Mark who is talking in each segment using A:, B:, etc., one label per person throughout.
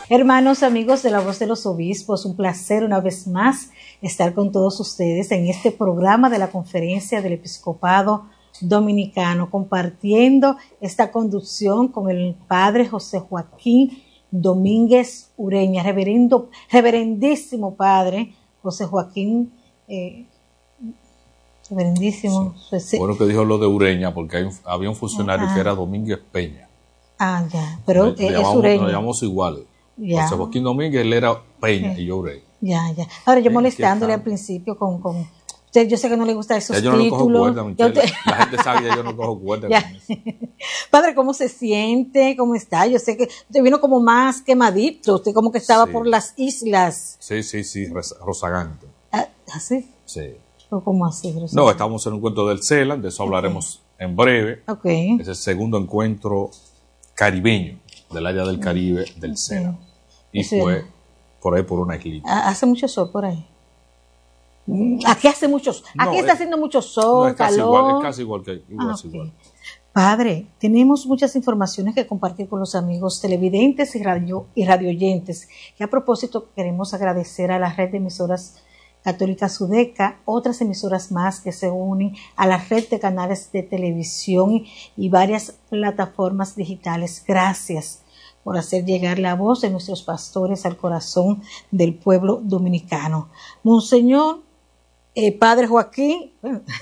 A: Hermanos, amigos de la Voz de los Obispos, un placer una vez más estar con todos ustedes en este programa de la Conferencia del Episcopado Dominicano, compartiendo esta conducción con el Padre José Joaquín Domínguez Ureña, reverendísimo Padre José Joaquín, reverendísimo.
B: Sí. Bueno que dijo lo de Ureña, porque había un funcionario que era Domínguez Peña.
A: Ah, ya, pero es Ureña.
B: Nos llamamos igual.
A: Ya.
B: José Joaquín Domínguez, él era Peña y yo Ureña.
A: Ya. Ahora yo molestándole al principio con usted, yo sé que no le gustan esos
B: yo no
A: títulos.
B: No cojo cuerda, la gente sabe que yo no cojo cuerda.
A: Padre, ¿cómo se siente? ¿Cómo está? Yo sé que usted vino como más quemadito, usted como que estaba por las islas.
B: Sí, rozagante.
A: ¿Así?
B: Sí.
A: ¿Cómo así?
B: No, estamos en un encuentro del CELAN, de eso hablaremos en breve. Es el segundo encuentro caribeño del área del Caribe del CELAN. Y fue por ahí, por una islita.
A: ¿Hace mucho sol por ahí? Aquí hace mucho sol. Aquí está haciendo mucho sol, calor.
B: Es casi igual que igual.
A: Padre, tenemos muchas informaciones que compartir con los amigos televidentes y radioyentes. Y a propósito, queremos agradecer a la red de emisoras Católica Sudeca, otras emisoras más que se unen a la red de canales de televisión y varias plataformas digitales. Gracias por hacer llegar la voz de nuestros pastores al corazón del pueblo dominicano. Monseñor, Padre Joaquín,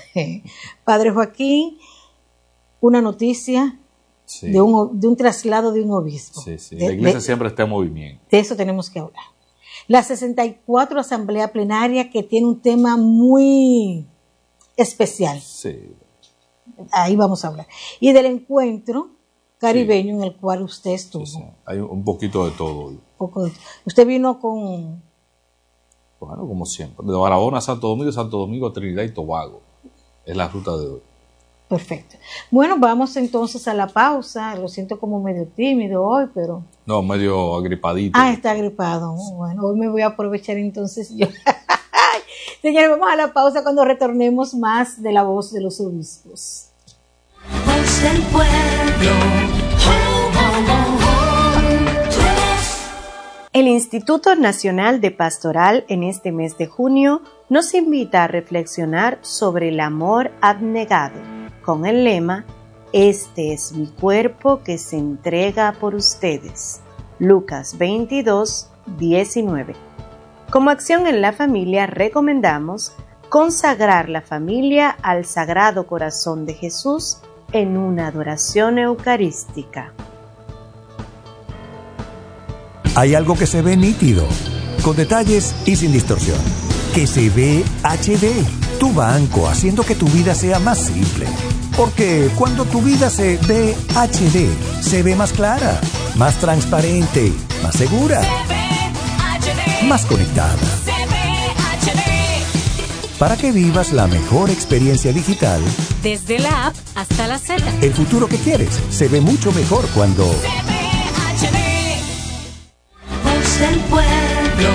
A: una noticia de un traslado de un obispo.
B: Sí. La iglesia siempre está en movimiento.
A: De eso tenemos que hablar. La 64 Asamblea Plenaria, que tiene un tema muy especial.
B: Sí.
A: Ahí vamos a hablar. Y del encuentro caribeño en el cual usted estuvo.
B: Sí. Hay un poquito de todo.
A: Usted vino con...
B: Bueno, como siempre. De Barahona a Santo Domingo, Trinidad y Tobago. Es la ruta de hoy.
A: Perfecto. Bueno, vamos entonces a la pausa. Lo siento como medio tímido hoy, pero...
B: No, medio agripadito.
A: Está agripado. Bueno, hoy me voy a aprovechar entonces yo. Señores, vamos a la pausa cuando retornemos más de la Voz de los Obispos.
C: Voz del pueblo.
D: El Instituto Nacional de Pastoral en este mes de junio nos invita a reflexionar sobre el amor abnegado, con el lema "Este es mi cuerpo que se entrega por ustedes". Lucas 22:19. Como acción en la familia recomendamos consagrar la familia al Sagrado Corazón de Jesús en una adoración eucarística.
E: Hay algo que se ve nítido, con detalles y sin distorsión, que se ve HD. Tu banco, haciendo que tu vida sea más simple. Porque cuando tu vida se ve HD, se ve más clara, más transparente, más segura, más conectada. Para que vivas la mejor experiencia digital,
F: desde la app hasta la Z.
E: El futuro que quieres se ve mucho mejor cuando
C: Voz del pueblo.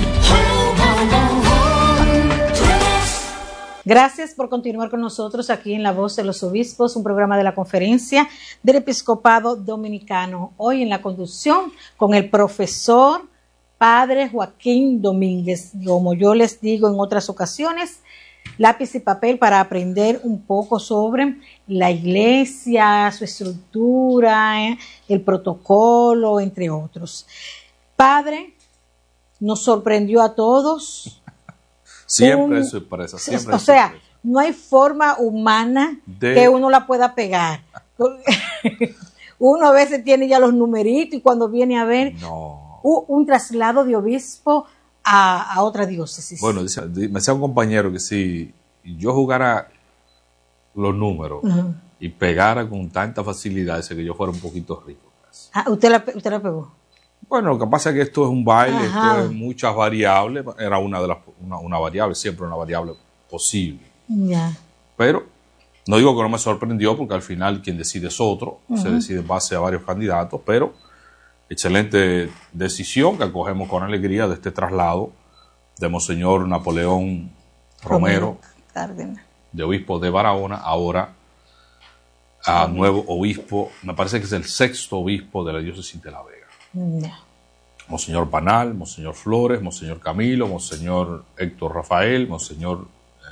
A: Gracias por continuar con nosotros aquí en La Voz de los Obispos, un programa de la Conferencia del Episcopado Dominicano. Hoy en la conducción con el profesor Padre Joaquín Domínguez. Como yo les digo en otras ocasiones, lápiz y papel para aprender un poco sobre la iglesia, su estructura, el protocolo, entre otros. Padre, nos sorprendió a todos.
B: Siempre es sorpresa.
A: O sea, no hay forma humana que uno la pueda pegar. Uno a veces tiene ya los numeritos y cuando viene a ver un traslado de obispo a otra diócesis.
B: Bueno, me decía un compañero que si yo jugara los números y pegara con tanta facilidad, dice que yo fuera un poquito rico.
A: ¿Usted la pegó?
B: Bueno, lo que pasa es que esto es un baile, esto es muchas variables, era una variable, siempre una variable posible. Pero no digo que no me sorprendió, porque al final quien decide es otro, se decide en base a varios candidatos, pero excelente decisión que acogemos con alegría de este traslado de Monseñor Napoleón Romero, de obispo de Barahona, ahora a nuevo obispo, me parece que es el 6º obispo de la diócesis de La Vega. Monseñor Banal, Monseñor Flores, Monseñor Camilo, Monseñor Héctor Rafael, Monseñor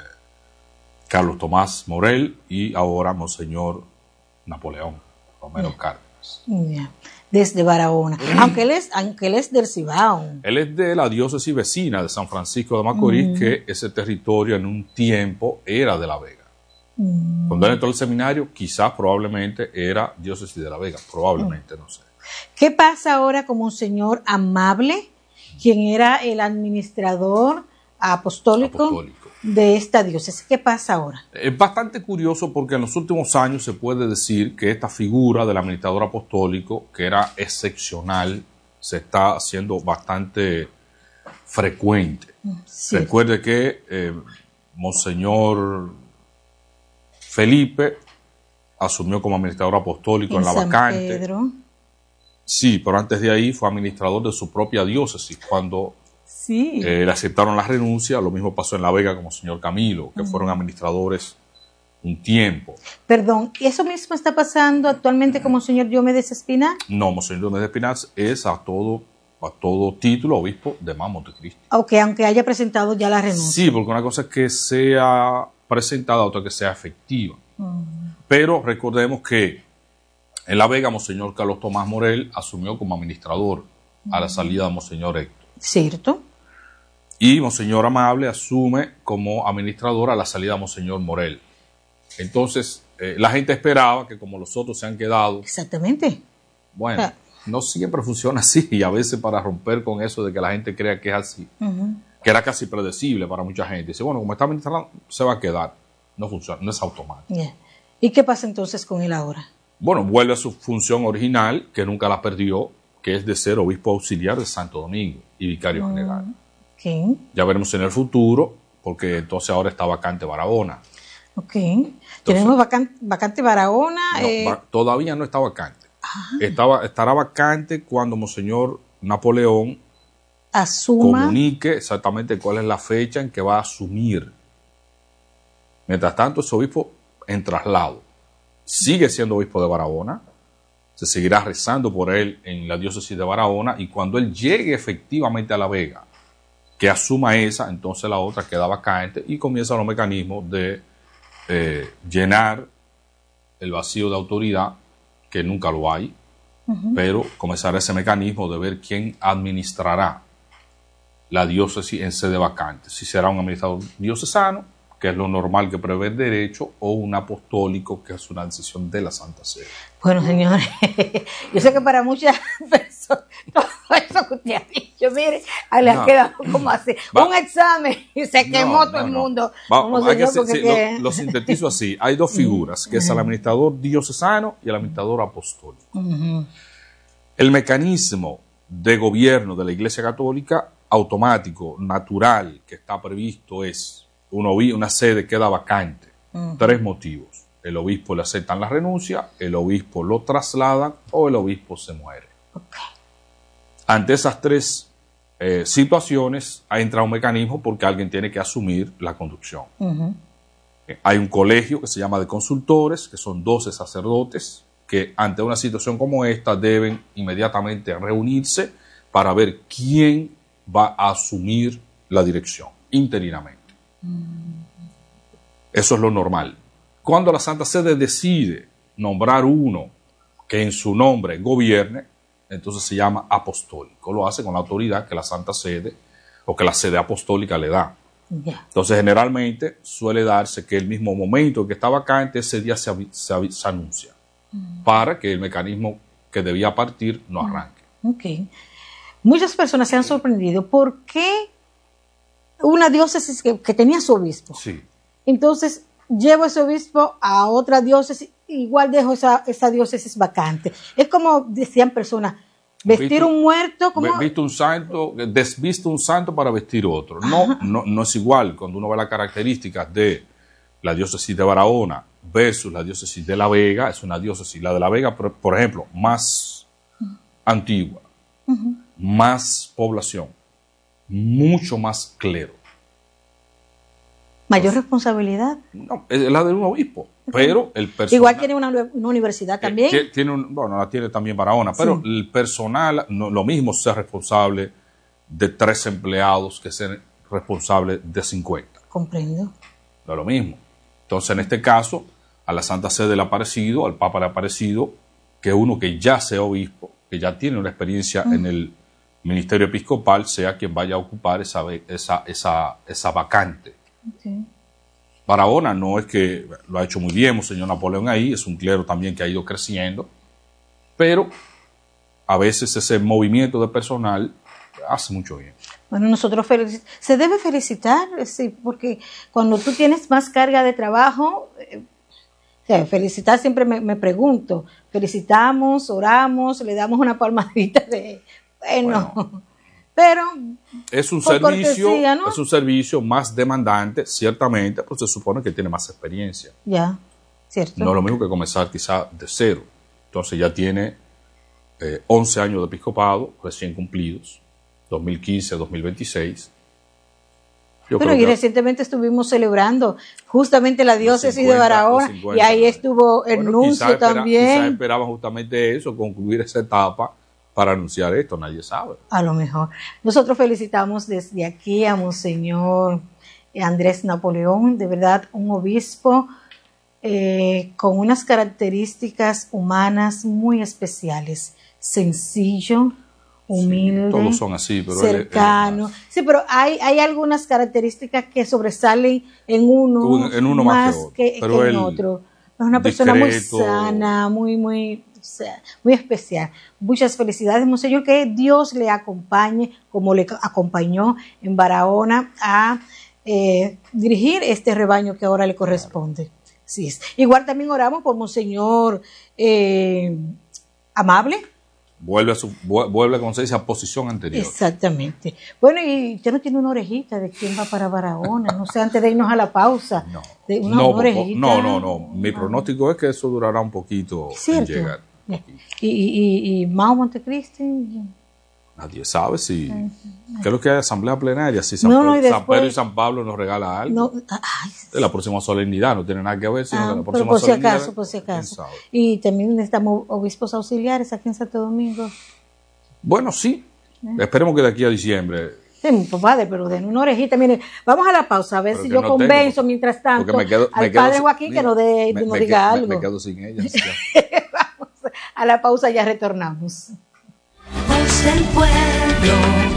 B: Carlos Tomás Morel y ahora Monseñor Napoleón Romero Cárdenas.
A: Yeah. Desde Barahona, aunque él es del Cibao.
B: Él es de la diócesis vecina de San Francisco de Macorís, que ese territorio en un tiempo era de La Vega. Cuando él entró al seminario, quizás probablemente era diócesis de La Vega, probablemente, no sé.
A: ¿Qué pasa ahora con Monseñor Amable, quien era el administrador apostólico de esta diócesis? ¿Qué pasa ahora?
B: Es bastante curioso porque en los últimos años se puede decir que esta figura del administrador apostólico, que era excepcional, se está haciendo bastante frecuente. Sí. Recuerde que Monseñor Felipe asumió como administrador apostólico en la
A: San
B: vacante.
A: Pedro.
B: Sí, pero antes de ahí fue administrador de su propia diócesis cuando le aceptaron la renuncia. Lo mismo pasó en La Vega con Monseñor Camilo, que fueron administradores un tiempo.
A: Perdón, ¿eso mismo está pasando actualmente con Monseñor Diomedes Espinal?
B: No, Monseñor Diomedes Espinal es a todo título obispo de Montecristi.
A: Ok, aunque haya presentado ya la renuncia.
B: Sí, porque una cosa es que sea presentada, otra que sea efectiva. Pero recordemos que en La Vega, Monseñor Carlos Tomás Morel asumió como administrador a la salida de Monseñor Héctor.
A: Cierto.
B: Y Monseñor Amable asume como administrador a la salida de Monseñor Morel. Entonces, la gente esperaba que como los otros se han quedado...
A: Exactamente.
B: Bueno, no siempre funciona así, y a veces para romper con eso de que la gente crea que es así, que era casi predecible para mucha gente. Dice, bueno, como está administrando, se va a quedar. No funciona, no es automático.
A: Yeah. ¿Y qué pasa entonces con él ahora?
B: Bueno, vuelve a su función original, que nunca la perdió, que es de ser obispo auxiliar de Santo Domingo y vicario general.
A: Okay.
B: Ya veremos en el futuro, porque entonces ahora está vacante Barahona.
A: Ok. Entonces, tenemos vacante Barahona.
B: No, todavía no está vacante. Estará vacante cuando Monseñor Napoleón comunique exactamente cuál es la fecha en que va a asumir. Mientras tanto, es obispo en traslado. Sigue siendo obispo de Barahona. Se seguirá rezando por él en la diócesis de Barahona, y cuando él llegue efectivamente a La Vega, que asuma esa, entonces la otra queda vacante y comienzan los mecanismos de llenar el vacío de autoridad, que nunca lo hay, pero comenzará ese mecanismo de ver quién administrará la diócesis en sede vacante. Si será un administrador diocesano, que es lo normal que prevé el derecho, o un apostólico, que es una decisión de la Santa Sede.
A: Bueno, señores, yo sé que para muchas personas todo eso que usted ha dicho, mire, le ha quedado como así, un examen y se quemó todo el mundo.
B: Lo sintetizo así. Hay dos figuras, que es el administrador diocesano y el administrador apostólico. El mecanismo de gobierno de la Iglesia Católica, automático, natural, que está previsto es una sede queda vacante. 3 motivos. El obispo le aceptan la renuncia, el obispo lo trasladan o el obispo se muere. Ante esas 3 situaciones entra un mecanismo, porque alguien tiene que asumir la conducción. Hay un colegio que se llama de consultores, que son 12 sacerdotes, que ante una situación como esta deben inmediatamente reunirse para ver quién va a asumir la dirección interinamente. Eso es lo normal. Cuando la Santa Sede decide nombrar uno que en su nombre gobierne, entonces se llama apostólico. Lo hace con la autoridad que la Santa Sede o que la sede apostólica le da. Entonces, generalmente suele darse que el mismo momento en que está vacante, ese día se anuncia para que el mecanismo que debía partir no arranque.
A: Okay. Muchas personas se han sorprendido. ¿Por qué una diócesis que tenía su obispo?
B: Sí.
A: Entonces, llevo ese obispo a otra diócesis, igual dejo esa diócesis vacante. Es como decían personas, vestir un muerto, como
B: desvisto un santo para vestir otro. No es igual. Cuando uno ve las características de la diócesis de Barahona versus la diócesis de La Vega, es una diócesis, la de La Vega, por ejemplo, más antigua, más población, mucho más clero.
A: ¿Mayor responsabilidad?
B: No, es la de un obispo. Pero el personal...
A: Igual tiene una universidad también.
B: La tiene también Barahona, pero el personal, no, lo mismo ser responsable de 3 empleados que ser responsable de 50.
A: Comprendo.
B: No es lo mismo. Entonces, en este caso, a la Santa Sede le ha parecido, al Papa le ha parecido, que uno que ya sea obispo, que ya tiene una experiencia en el ministerio episcopal, sea quien vaya a ocupar esa vacante.
A: Okay.
B: Barahona no es que lo ha hecho muy bien, Monseñor Napoleón ahí, es un clero también que ha ido creciendo, pero a veces ese movimiento de personal hace mucho bien.
A: Bueno, nosotros se debe felicitar, sí, porque cuando tú tienes más carga de trabajo, felicitar siempre me pregunto, felicitamos, oramos, le damos una palmadita de, bueno. Pero
B: es un servicio, cortesía, ¿no? Es un servicio más demandante, ciertamente, pero se supone que tiene más experiencia.
A: Ya, cierto.
B: No es lo mismo que comenzar quizá de cero. Entonces ya tiene 11 años de episcopado recién cumplidos, 2015-2026.
A: Pero y recientemente estuvimos celebrando justamente la diócesis de Barahona y ahí estuvo el nuncio también.
B: Quizás esperaban justamente eso, concluir esa etapa para anunciar esto, nadie sabe.
A: A lo mejor. Nosotros felicitamos desde aquí a Monseñor Andrés Napoleón, de verdad un obispo con unas características humanas muy especiales, sencillo, humilde,
B: sí, todos son así, pero
A: cercano. Sí, pero hay algunas características que sobresalen en uno más que en otro. Es una persona muy sana, muy especial. Muchas felicidades, Monseñor, que Dios le acompañe, como le acompañó en Barahona, a dirigir este rebaño que ahora le corresponde. Así es. Igual también oramos por Monseñor Amable.
B: Vuelve, como se dice, a posición anterior.
A: Exactamente. Bueno, y usted no tiene una orejita de quién va para Barahona, no sé, antes de irnos a la pausa.
B: No. Mi pronóstico es que eso durará un poquito en llegar.
A: ¿Y Mao Montecristi?
B: Nadie sabe si... ¿Qué es lo que hay? Asamblea plenaria. Si San Pedro y San Pablo nos regala algo. De la próxima solemnidad, no tiene nada que ver, sino de la próxima solemnidad.
A: Por si acaso. Y también necesitamos obispos auxiliares aquí en Santo Domingo.
B: Bueno, sí. Esperemos que de aquí a diciembre.
A: Sí, padre, pero den una orejita. Mire, vamos a la pausa, a ver si yo convenzo mientras tanto al padre Joaquín que nos diga algo.
B: Me quedo sin ella.
A: Vamos a la pausa, ya retornamos.
C: Voz del pueblo.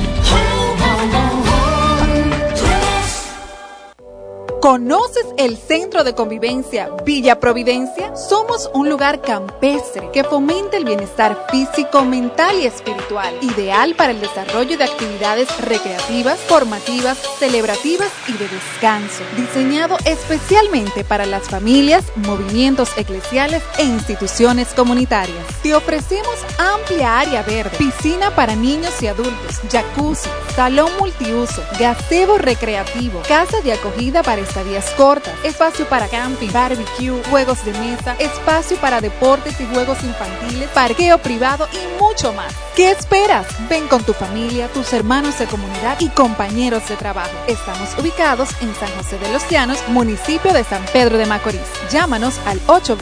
G: ¿Conoces el Centro de Convivencia Villa Providencia? Somos un lugar campestre que fomenta el bienestar físico, mental y espiritual, ideal para el desarrollo de actividades recreativas, formativas, celebrativas y de descanso, diseñado especialmente para las familias, movimientos eclesiales e instituciones comunitarias. Te ofrecemos amplia área verde, piscina para niños y adultos, jacuzzi, salón multiuso, gazebo recreativo, casa de acogida para estadías cortas, espacio para camping, barbecue, juegos de mesa, espacio para deportes y juegos infantiles, parqueo privado y mucho más. ¿Qué esperas? Ven con tu familia, tus hermanos de comunidad y compañeros de trabajo. Estamos ubicados en San José de los Llanos, municipio de San Pedro de Macorís. Llámanos al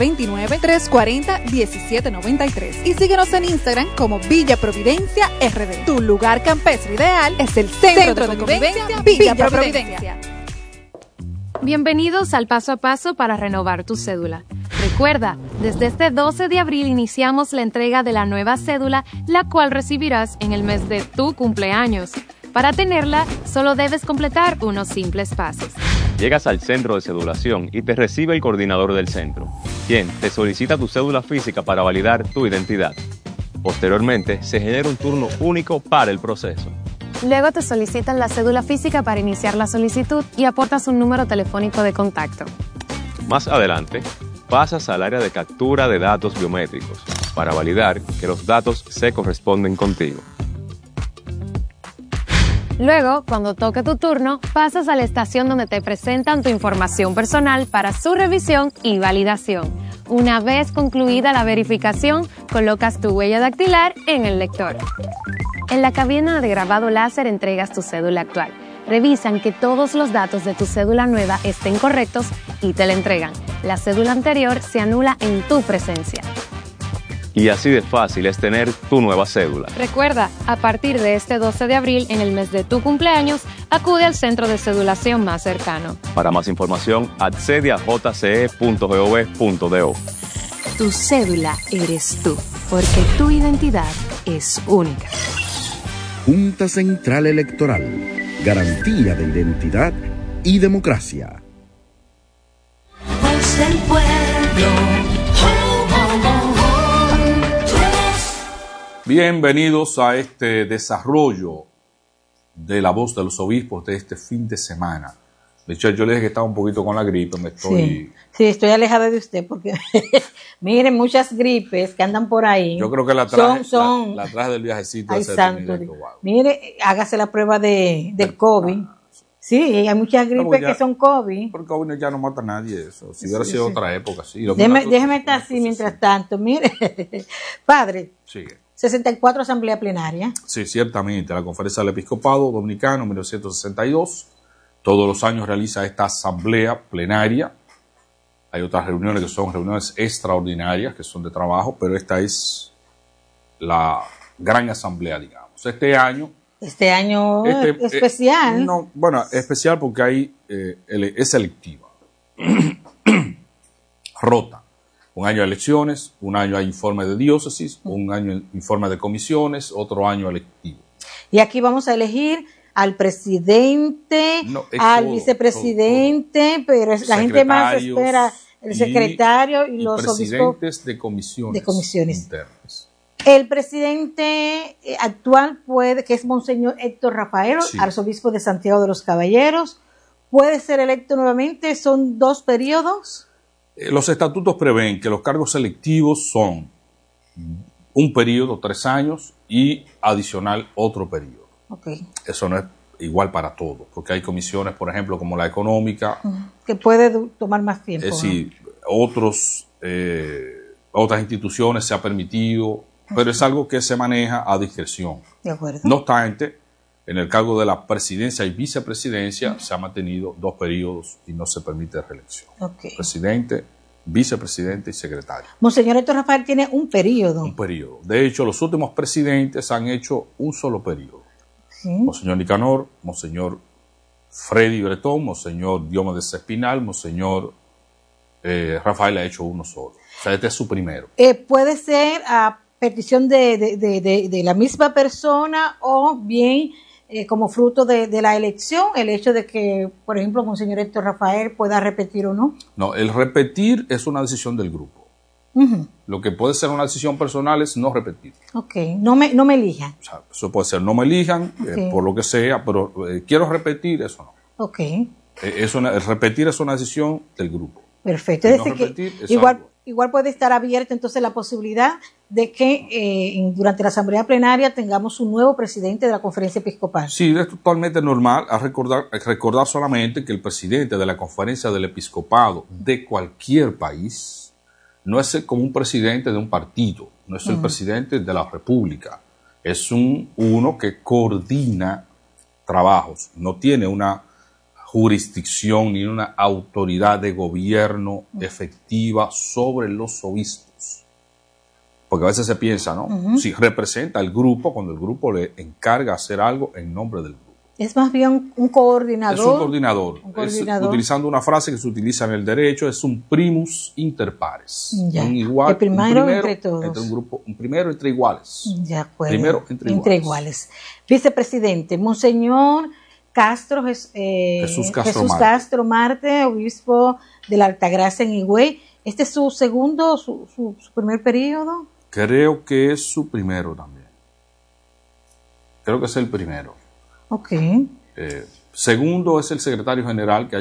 G: 829-340-1793 y síguenos en Instagram como Villa Providencia RD. Tu lugar campestre ideal es el Centro de Convivencia Villa Providencia.
H: Bienvenidos al Paso a Paso para renovar tu cédula. Recuerda, desde este 12 de abril iniciamos la entrega de la nueva cédula, la cual recibirás en el mes de tu cumpleaños. Para tenerla, solo debes completar unos simples pasos.
I: Llegas al centro de cedulación y te recibe el coordinador del centro, quien te solicita tu cédula física para validar tu identidad. Posteriormente, se genera un turno único para el proceso.
H: Luego te solicitan la cédula física para iniciar la solicitud y aportas un número telefónico de contacto.
I: Más adelante, pasas al área de captura de datos biométricos para validar que los datos se corresponden contigo.
H: Luego, cuando toque tu turno, pasas a la estación donde te presentan tu información personal para su revisión y validación. Una vez concluida la verificación, colocas tu huella dactilar en el lector. En la cabina de grabado láser entregas tu cédula actual. Revisan que todos los datos de tu cédula nueva estén correctos y te la entregan. La cédula anterior se anula en tu presencia.
I: Y así de fácil es tener tu nueva cédula.
H: Recuerda, a partir de este 12 de abril, en el mes de tu cumpleaños, acude al centro de cedulación más cercano.
I: Para más información, accede a jce.gov.do.
H: Tu cédula eres tú, porque tu identidad es única.
J: Junta Central Electoral. Garantía de identidad y democracia.
C: Voz del pueblo.
B: Bienvenidos a este desarrollo de la voz de los obispos de este fin de semana. De hecho, yo les dije que estaba un poquito con la gripe,
A: Sí, estoy alejada de usted porque miren, muchas gripes que andan por ahí.
B: Yo creo que la traje del viajecito.
A: Ay, santo. Mire, hágase la prueba del COVID. Sí, hay muchas gripes que son COVID.
B: Porque COVID ya no mata a nadie eso. Si hubiera sido otra época, sí.
A: Déjeme estar así mientras tanto. Mire, padre.
B: Sigue.
A: 64 asamblea plenaria.
B: Sí, ciertamente. La Conferencia del Episcopado Dominicano, 1962. Todos los años realiza esta asamblea plenaria. Hay otras reuniones que son reuniones extraordinarias, que son de trabajo, pero esta es la gran asamblea, digamos. Este año
A: especial.
B: Especial porque es selectiva. Rota. Un año de elecciones, un año hay informe de diócesis, un año informe de comisiones, otro año electivo.
A: Y aquí vamos a elegir al presidente, al vicepresidente, pero la gente más espera el secretario y los
B: presidentes de comisiones internas.
A: El presidente actual que es Monseñor Héctor Rafael, arzobispo de Santiago de los Caballeros, puede ser electo nuevamente. ¿Son 2 periodos?
B: Los estatutos prevén que los cargos electivos son un periodo, 3 años, y adicional otro periodo.
A: Okay.
B: Eso no es igual para todos, porque hay comisiones, por ejemplo, como la económica,
A: que puede tomar más tiempo.
B: Es decir, otras instituciones se ha permitido, pero es algo que se maneja a discreción.
A: De acuerdo.
B: No obstante, en el cargo de la presidencia y vicepresidencia se han mantenido 2 periodos y no se permite reelección.
A: Okay.
B: Presidente, vicepresidente y secretario.
A: Monseñor Héctor Rafael tiene un periodo.
B: Un periodo. De hecho, los últimos presidentes han hecho un solo periodo.
A: Sí.
B: Monseñor Nicanor, Monseñor Freddy Bretón, Monseñor Diomedes Espinal, Monseñor Rafael ha hecho uno solo. O sea, este es su primero.
A: Puede ser a petición de la misma persona o bien como fruto de la elección, el hecho de que, por ejemplo, Monseñor Héctor Rafael pueda repetir o no.
B: No, el repetir es una decisión del grupo. Lo que puede ser una decisión personal es no repetir.
A: Ok, no me elijan.
B: O sea, eso puede ser no me elijan, por lo que sea, pero quiero repetir, eso no.
A: Ok.
B: El repetir es una decisión del grupo.
A: Perfecto. Es decir, que igual puede estar abierta entonces la posibilidad de que durante la asamblea plenaria tengamos un nuevo presidente de la conferencia episcopal.
B: Sí, es totalmente normal. Recordar solamente que el presidente de la conferencia del episcopado de cualquier país no es como un presidente de un partido, no es el presidente de la república, es uno que coordina trabajos, no tiene una jurisdicción ni una autoridad de gobierno efectiva sobre los obispos. Porque a veces se piensa, ¿no? Si representa al grupo, cuando el grupo le encarga hacer algo en nombre del grupo.
A: Es más bien un coordinador.
B: Es un coordinador. Utilizando una frase que se utiliza en el derecho, es un primus inter pares.
A: Ya.
B: El
A: primero entre todos.
B: Un primero entre iguales.
A: De acuerdo.
B: Primero entre iguales.
A: Vicepresidente, Monseñor Castro, Jesús Castro Marte, obispo de la Altagracia en Higüey. ¿Este es su segundo, su primer periodo?
B: Creo que es su primero también. Creo que es el primero.
A: Ok.
B: Segundo es el secretario general, que